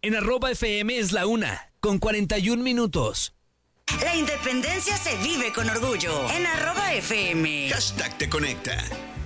En @FM es la 1:41. La independencia se vive con orgullo. En @FM. #te conecta.